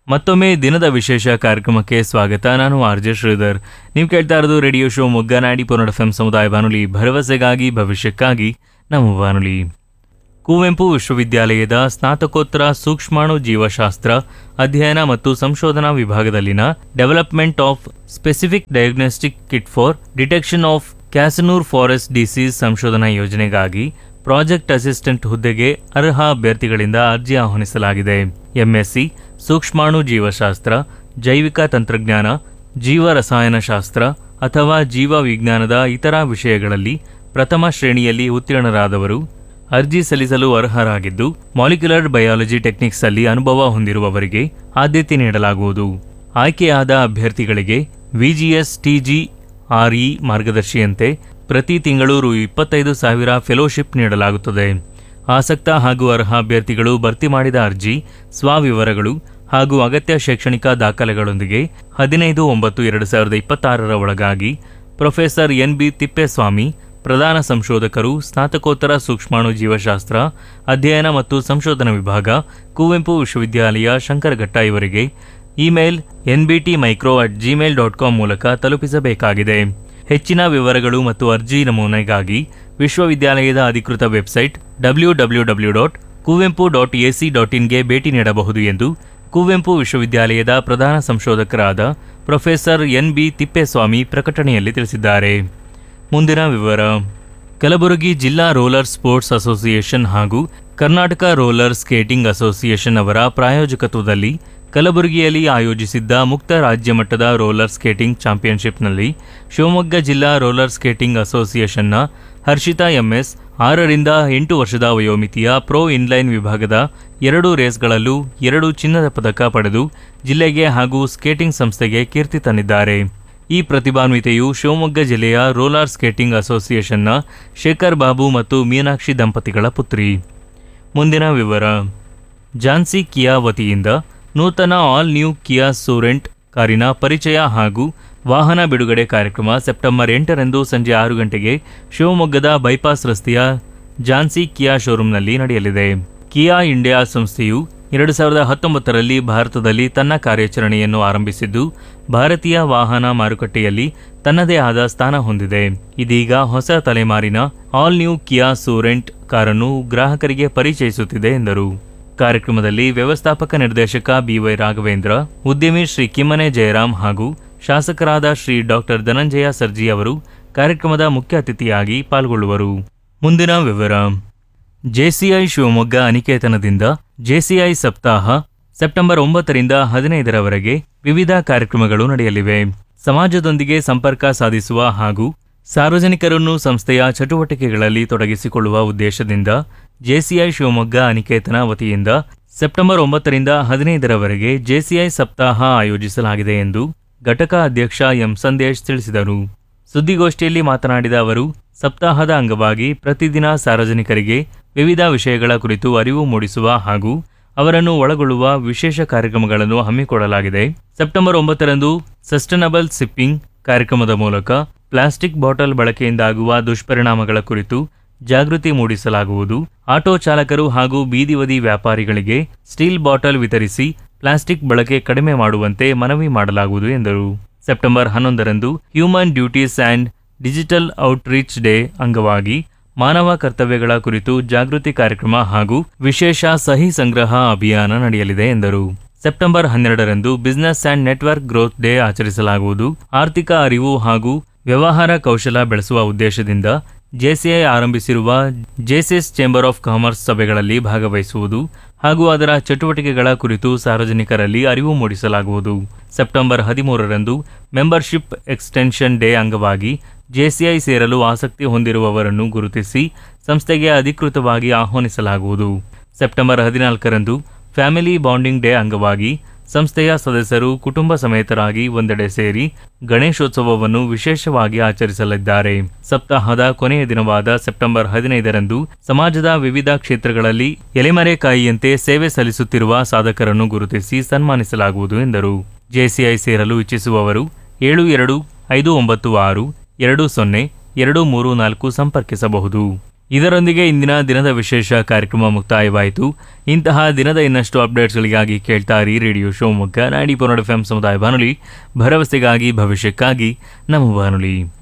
ಮತ್ತೊಮ್ಮೆ ದಿನದ ವಿಶೇಷ ಕಾರ್ಯಕ್ರಮಕ್ಕೆ ಸ್ವಾಗತ. ನಾನು ಆರ್ಜೆ ಶ್ರೀಧರ್. ನೀವು ಕೇಳ್ತಾ ಇರೋದು ರೇಡಿಯೋ ಶೋ ಮೊಗ್ಗನಾಡಿ ಪುನರ್ ಎಫ್ಎಂ ಸಮುದಾಯ ಬಾನುಲಿ, ಭರವಸೆಗಾಗಿ ಭವಿಷ್ಯಕ್ಕಾಗಿ ನಮ್ಮ ಬಾನುಲಿ. ಕುವೆಂಪು ವಿಶ್ವವಿದ್ಯಾಲಯದ ಸ್ನಾತಕೋತ್ತರ ಸೂಕ್ಷ್ಮಾಣು ಜೀವಶಾಸ್ತ್ರ ಅಧ್ಯಯನ ಮತ್ತು ಸಂಶೋಧನಾ ವಿಭಾಗದಲ್ಲಿನ development of specific diagnostic kit for detection of Kyasanur forest disease ಸಂಶೋಧನಾ ಯೋಜನೆಗಾಗಿ ಪ್ರಾಜೆಕ್ಟ್ ಅಸಿಸ್ಟೆಂಟ್ ಹುದ್ದೆಗೆ ಅರ್ಹ ಅಭ್ಯರ್ಥಿಗಳಿಂದ ಅರ್ಜಿ ಆಹ್ವಾನಿಸಲಾಗಿದೆ. ಎಂಎಸ್ಸಿ ಸೂಕ್ಷ್ಮಾಣು ಜೀವಶಾಸ್ತ್ರ, ಜೈವಿಕ ತಂತ್ರಜ್ಞಾನ, ಜೀವ ರಸಾಯನಶಾಸ್ತ್ರ ಅಥವಾ ಜೀವ ವಿಜ್ಞಾನದ ಇತರ ವಿಷಯಗಳಲ್ಲಿ ಪ್ರಥಮ ಶ್ರೇಣಿಯಲ್ಲಿ ಉತ್ತೀರ್ಣರಾದವರು ಅರ್ಜಿ ಸಲ್ಲಿಸಲು ಅರ್ಹರಾಗಿದ್ದು, ಮಾಲಿಕ್ಯುಲರ್ ಬಯಾಲಜಿ ಟೆಕ್ನಿಕ್ಸ್ ಅಲ್ಲಿ ಅನುಭವ ಹೊಂದಿರುವವರಿಗೆ ಆದ್ಯತೆ ನೀಡಲಾಗುವುದು. ಆಯ್ಕೆಯಾದ ಅಭ್ಯರ್ಥಿಗಳಿಗೆ ವಿಜಿಎಸ್ ಟಿಜಿಆರ್ಇ ಮಾರ್ಗದರ್ಶಿಯಂತೆ ಪ್ರತಿ ತಿಂಗಳು ರು. 25,000 ಫೆಲೋಶಿಪ್ ನೀಡಲಾಗುತ್ತದೆ. ಆಸಕ್ತ ಹಾಗೂ ಅರ್ಹ ಅಭ್ಯರ್ಥಿಗಳು ಭರ್ತಿ ಮಾಡಿದ ಅರ್ಜಿ, ಸ್ವವಿವರಗಳು ಹಾಗೂ ಅಗತ್ಯ ಶೈಕ್ಷಣಿಕ ದಾಖಲೆಗಳೊಂದಿಗೆ 15/9/2026 ಒಳಗಾಗಿ ಪ್ರೊಫೆಸರ್ ಎನ್.ಬಿ. ತಿಪ್ಪೇಸ್ವಾಮಿ, ಪ್ರಧಾನ ಸಂಶೋಧಕರು, ಸ್ನಾತಕೋತ್ತರ ಸೂಕ್ಷ್ಮಾಣು ಜೀವಶಾಸ್ತ್ರ ಅಧ್ಯಯನ ಮತ್ತು ಸಂಶೋಧನಾ ವಿಭಾಗ, ಕುವೆಂಪು ವಿಶ್ವವಿದ್ಯಾಲಯ, ಶಂಕರಘಟ್ಟ ಇವರಿಗೆ ಇಮೇಲ್ nbtmicro@gmail.com ಮೂಲಕ ತಲುಪಿಸಬೇಕಾಗಿದೆ. ಹೆಚ್ಚಿನ ವಿವರಗಳು ಮತ್ತು ಅರ್ಜಿ ನಮೂನೆಗಾಗಿ ವಿಶ್ವವಿದ್ಯಾಲಯದ ಅಧಿಕೃತ ವೆಬ್ಸೈಟ್ www.kuvempu.ac.in ಗೆ ಭೇಟಿ ನೀಡಬಹುದು ಎಂದು ಕುವೆಂಪು ವಿಶ್ವವಿದ್ಯಾಲಯದ ಪ್ರಧಾನ ಸಂಶೋಧಕರಾದ ಪ್ರೊಫೆಸರ್ ಎನ್.ಬಿ. ತಿಪ್ಪೇಸ್ವಾಮಿ ಪ್ರಕಟಣೆಯಲ್ಲಿ ತಿಳಿಸಿದ್ದಾರೆ. ಮುಂದಿನ ವಿವರ. ಕಲಬುರಗಿ ಜಿಲ್ಲಾ ರೋಲರ್ ಸ್ಪೋರ್ಟ್ಸ್ ಅಸೋಸಿಯೇಷನ್ ಹಾಗೂ ಕರ್ನಾಟಕ ರೋಲರ್ ಸ್ಕೇಟಿಂಗ್ ಅಸೋಸಿಯೇಷನ್ ಅವರ ಪ್ರಾಯೋಜಕತ್ವದಲ್ಲಿ ಕಲಬುರಗಿಯಲ್ಲಿ ಆಯೋಜಿಸಿದ್ದ ಮುಕ್ತ ರಾಜ್ಯ ಮಟ್ಟದ ರೋಲರ್ ಸ್ಕೇಟಿಂಗ್ ಚಾಂಪಿಯನ್ಶಿಪ್ನಲ್ಲಿ ಶಿವಮೊಗ್ಗ ಜಿಲ್ಲಾ ರೋಲರ್ ಸ್ಕೇಟಿಂಗ್ ಅಸೋಸಿಯೇಷನ್ನ ಹರ್ಷಿತಾ ಎಂಎಸ್ 6ರಿಂದ 8 ವರ್ಷದ ವಯೋಮಿತಿಯ ಪ್ರೊ ಇನ್ಲೈನ್ ವಿಭಾಗದ 2 ರೇಸ್ಗಳಲ್ಲೂ 2 ಚಿನ್ನದ ಪದಕ ಪಡೆದು ಜಿಲ್ಲೆಗೆ ಹಾಗೂ ಸ್ಕೇಟಿಂಗ್ ಸಂಸ್ಥೆಗೆ ಕೀರ್ತಿ ತಂದಿದ್ದಾರೆ. ಈ ಪ್ರತಿಭಾನ್ವಿತೆಯು ಶಿವಮೊಗ್ಗ ಜಿಲ್ಲೆಯ ರೋಲರ್ ಸ್ಕೇಟಿಂಗ್ ಅಸೋಸಿಯೇಷನ್ನ ಶೇಖರ್ ಬಾಬು ಮತ್ತು ಮೀನಾಕ್ಷಿ ದಂಪತಿಗಳ ಪುತ್ರಿ. ಮುಂದಿನ ವಿವರ. ಝಾನ್ಸಿ ಕಿಯಾ ವತಿಯಿಂದ ನೂತನ ಆಲ್ ನ್ಯೂ ಕಿಯಾ ಸೋರೆಂಟ್ ಕಾರಿನ ಪರಿಚಯ ಹಾಗೂ ವಾಹನ ಬಿಡುಗಡೆ ಕಾರ್ಯಕ್ರಮ ಸೆಪ್ಟೆಂಬರ್ 8ರಂದು ಸಂಜೆ 6 ಗಂಟೆಗೆ ಶಿವಮೊಗ್ಗದ ಬೈಪಾಸ್ ರಸ್ತೆಯ ಝಾನ್ಸಿ ಕಿಯಾ ಶೋರೂಂನಲ್ಲಿ ನಡೆಯಲಿದೆ. ಕಿಯಾ ಇಂಡಿಯಾ ಸಂಸ್ಥೆಯು 2019ರಲ್ಲಿ ಭಾರತದಲ್ಲಿ ತನ್ನ ಕಾರ್ಯಾಚರಣೆಯನ್ನು ಆರಂಭಿಸಿದ್ದು, ಭಾರತೀಯ ವಾಹನ ಮಾರುಕಟ್ಟೆಯಲ್ಲಿ ತನ್ನದೇ ಆದ ಸ್ಥಾನ ಹೊಂದಿದೆ. ಇದೀಗ ಹೊಸ ತಲೆಮಾರಿನ ಆಲ್ ನ್ಯೂ ಕಿಯಾ ಸೋರೆಂಟ್ ಕಾರನ್ನು ಗ್ರಾಹಕರಿಗೆ ಪರಿಚಯಿಸುತ್ತಿದೆ ಎಂದರು. ಕಾರ್ಯಕ್ರಮದಲ್ಲಿ ವ್ಯವಸ್ಥಾಪಕ ನಿರ್ದೇಶಕ ಬಿವೈ ರಾಘವೇಂದ್ರ, ಉದ್ಯಮಿ ಶ್ರೀ ಕಿಮ್ಮನೆ ಜಯರಾಮ್ ಹಾಗೂ ಶಾಸಕರಾದ ಶ್ರೀ ಡಾಕ್ಟರ್ ಧನಂಜಯ ಸರ್ಜಿ ಅವರು ಕಾರ್ಯಕ್ರಮದ ಮುಖ್ಯ ಅತಿಥಿಯಾಗಿ ಪಾಲ್ಗೊಳ್ಳುವರು. ಮುಂದಿನ ವಿವರ. ಜೆಸಿಐ ಶಿವಮೊಗ್ಗ ಅನಿಕೇತನದಿಂದ ಜೆಸಿಐ ಸಪ್ತಾಹ ಸೆಪ್ಟೆಂಬರ್ 9ರಿಂದ 15ರವರೆಗೆ ವಿವಿಧ ಕಾರ್ಯಕ್ರಮಗಳು ನಡೆಯಲಿವೆ. ಸಮಾಜದೊಂದಿಗೆ ಸಂಪರ್ಕ ಸಾಧಿಸುವ ಹಾಗೂ ಸಾರ್ವಜನಿಕರನ್ನು ಸಂಸ್ಥೆಯ ಚಟುವಟಿಕೆಗಳಲ್ಲಿ ತೊಡಗಿಸಿಕೊಳ್ಳುವ ಉದ್ದೇಶದಿಂದ ಜೆಸಿಐ ಶಿವಮೊಗ್ಗ ಅನಿಕೇತನ ವತಿಯಿಂದ ಸೆಪ್ಟೆಂಬರ್ 9ರಿಂದ 15ರವರೆಗೆ ಜೆಸಿಐ ಸಪ್ತಾಹ ಆಯೋಜಿಸಲಾಗಿದೆ ಎಂದು ಘಟಕ ಅಧ್ಯಕ್ಷ ಎಂ ಸಂದೇಶ್ ತಿಳಿಸಿದರು. ಸುದ್ದಿಗೋಷ್ಠಿಯಲ್ಲಿ ಮಾತನಾಡಿದ ಅವರು, ಸಪ್ತಾಹದ ಅಂಗವಾಗಿ ಪ್ರತಿದಿನ ಸಾರ್ವಜನಿಕರಿಗೆ ವಿವಿಧ ವಿಷಯಗಳ ಕುರಿತು ಅರಿವು ಮೂಡಿಸುವ ಹಾಗೂ ಅವರನ್ನು ಒಳಗೊಳ್ಳುವ ವಿಶೇಷ ಕಾರ್ಯಕ್ರಮಗಳನ್ನು ಹಮ್ಮಿಕೊಳ್ಳಲಾಗಿದೆ. ಸೆಪ್ಟೆಂಬರ್ 9ರಂದು ಸಸ್ಟೈನಬಲ್ ಸಿಪ್ಪಿಂಗ್ ಕಾರ್ಯಕ್ರಮದ ಮೂಲಕ ಪ್ಲಾಸ್ಟಿಕ್ ಬಾಟಲ್ ಬಳಕೆಯಿಂದಾಗುವ ದುಷ್ಪರಿಣಾಮಗಳ ಕುರಿತು ಜಾಗೃತಿ ಮೂಡಿಸಲಾಗುವುದು. ಆಟೋ ಚಾಲಕರು ಹಾಗೂ ಬೀದಿಬದಿ ವ್ಯಾಪಾರಿಗಳಿಗೆ ಸ್ಟೀಲ್ ಬಾಟಲ್ ವಿತರಿಸಿ ಪ್ಲಾಸ್ಟಿಕ್ ಬಳಕೆ ಕಡಿಮೆ ಮಾಡುವಂತೆ ಮನವಿ ಮಾಡಲಾಗುವುದು ಎಂದರು. September 11ರಂದು human duties and digital outreach day ಅಂಗವಾಗಿ ಮಾನವ ಕರ್ತವ್ಯಗಳ ಕುರಿತು ಜಾಗೃತಿ ಕಾರ್ಯಕ್ರಮ ಹಾಗೂ ವಿಶೇಷ ಸಹಿ ಸಂಗ್ರಹ ಅಭಿಯಾನ ನಡೆಯಲಿದೆ ಎಂದರು. September 12ರಂದು business and network growth day ಆಚರಿಸಲಾಗುವುದು. ಆರ್ಥಿಕ ಅರಿವು ಹಾಗೂ ವ್ಯವಹಾರ ಕೌಶಲ ಬೆಳೆಸುವ ಉದ್ದೇಶದಿಂದ ಜೆಸಿಐ ಆರಂಭಿಸಿರುವ ಜೆಸಿಎಸ್ ಚೇಂಬರ್ ಆಫ್ ಕಾಮರ್ಸ್ ಸಭೆಗಳಲ್ಲಿ ಭಾಗವಹಿಸುವುದು ಹಾಗೂ ಅದರ ಚಟುವಟಿಕೆಗಳ ಕುರಿತು ಸಾರ್ವಜನಿಕರಲ್ಲಿ ಅರಿವು ಮೂಡಿಸಲಾಗುವುದು. ಸೆಪ್ಟೆಂಬರ್ 13ರಂದು ಮೆಂಬರ್ಶಿಪ್ ಎಕ್ಸ್ಟೆನ್ಷನ್ ಡೇ ಅಂಗವಾಗಿ ಜೆಸಿಐ ಸೇರಲು ಆಸಕ್ತಿ ಹೊಂದಿರುವವರನ್ನು ಗುರುತಿಸಿ ಸಂಸ್ಥೆಗೆ ಅಧಿಕೃತವಾಗಿ ಆಹ್ವಾನಿಸಲಾಗುವುದು. ಸೆಪ್ಟೆಂಬರ್ 14ರಂದು ಫ್ಯಾಮಿಲಿ ಬಾಂಡಿಂಗ್ ಡೇ ಅಂಗವಾಗಿ ಸಂಸ್ಥೆಯ ಸದಸ್ಯರು ಕುಟುಂಬ ಸಮೇತರಾಗಿ ಒಂದೆಡೆ ಸೇರಿ ಗಣೇಶೋತ್ಸವವನ್ನು ವಿಶೇಷವಾಗಿ ಆಚರಿಸಲಿದ್ದಾರೆ. ಸಪ್ತಾಹದ ಕೊನೆಯ ದಿನವಾದ ಸೆಪ್ಟೆಂಬರ್ 15ರಂದು ಸಮಾಜದ ವಿವಿಧ ಕ್ಷೇತ್ರಗಳಲ್ಲಿ ಎಲೆಮರೆಕಾಯಿಯಂತೆ ಸೇವೆ ಸಲ್ಲಿಸುತ್ತಿರುವ ಸಾಧಕರನ್ನು ಗುರುತಿಸಿ ಸನ್ಮಾನಿಸಲಾಗುವುದು ಎಂದರು. ಜೆಸಿಐ ಸೇರಲು ಇಚ್ಛಿಸುವವರು 7259620234 ಸಂಪರ್ಕಿಸಬಹುದು. ಇದರೊಂದಿಗೆ ಇಂದಿನ ದಿನದ ವಿಶೇಷ ಕಾರ್ಯಕ್ರಮ ಮುಕ್ತಾಯವಾಯಿತು. ಇಂತಹ ದಿನದ ಇನ್ನಷ್ಟು ಅಪ್ಡೇಟ್ಸ್ಗಳಿಗಾಗಿ ಕೇಳ್ತಾರಿ ರೇಡಿಯೋ ಶಿವಮೊಗ್ಗ 90.4 FM ಸಮುದಾಯ ಬಾನುಲಿ, ಭರವಸೆಗಾಗಿ ಭವಿಷ್ಯಕ್ಕಾಗಿ ನಮ್ಮ ಬಾನುಲಿ.